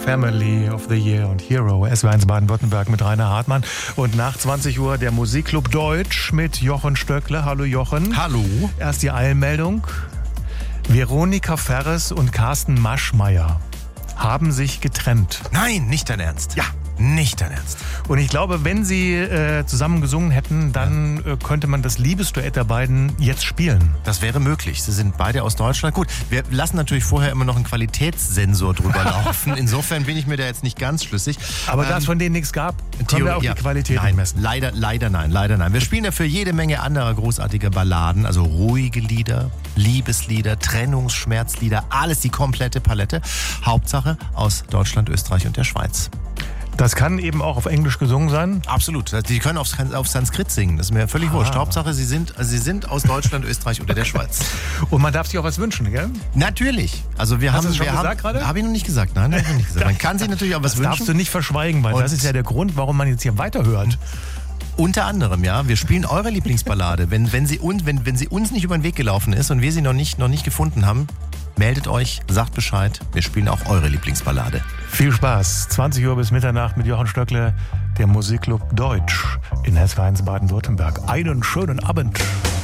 Family of the Year und Hero. SW1 Baden-Württemberg mit Rainer Hartmann. Und nach 20 Uhr der Musikclub Deutsch mit Jochen Stöckle. Hallo Jochen. Hallo. Erst die Eilmeldung. Veronika Ferres und Carsten Maschmeyer haben sich getrennt. Nein, nicht dein Ernst. Ja. Nicht dein Ernst. Und ich glaube, wenn sie zusammen gesungen hätten, dann könnte man das Liebesduett der beiden jetzt spielen. Das wäre möglich. Sie sind beide aus Deutschland. Gut, wir lassen natürlich vorher immer noch einen Qualitätssensor drüber laufen. Insofern bin ich mir da jetzt nicht ganz schlüssig. Aber da es von denen nichts gab, können wir auch die Qualität messen. Leider nein. Wir spielen dafür jede Menge anderer großartiger Balladen, also ruhige Lieder, Liebeslieder, Trennungsschmerzlieder, alles die komplette Palette. Hauptsache aus Deutschland, Österreich und der Schweiz. Das kann eben auch auf Englisch gesungen sein? Absolut. Die können auf Sanskrit singen. Das ist mir völlig wurscht. Hauptsache, sie sind aus Deutschland, Österreich oder der Schweiz. Und man darf sich auch was wünschen, gell? Natürlich. Also Hast du es schon gesagt gerade? Habe ich noch nicht gesagt. Nein, habe ich noch nicht gesagt. Man kann sich natürlich auch was wünschen. Das darfst du nicht verschweigen, weil das ist ja der Grund, warum man jetzt hier weiterhört. Unter anderem, ja. Wir spielen eure Lieblingsballade. Wenn sie uns nicht über den Weg gelaufen ist und wir sie noch nicht gefunden haben, meldet euch, sagt Bescheid. Wir spielen auch eure Lieblingsballade. Viel Spaß. 20 Uhr bis Mitternacht mit Jochen Stöckle, der Musikclub Deutsch in SW1 Baden-Württemberg. Einen schönen Abend.